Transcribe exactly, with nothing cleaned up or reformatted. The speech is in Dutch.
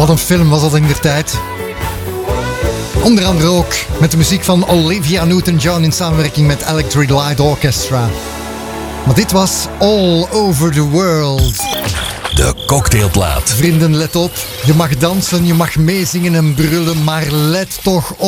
Wat een film was dat in der tijd. Onder andere ook met de muziek van Olivia Newton-John in samenwerking met Electric Light Orchestra. Maar dit was All Over The World. De cocktailplaat. Vrienden, let op. Je mag dansen, je mag meezingen en brullen, maar let toch op.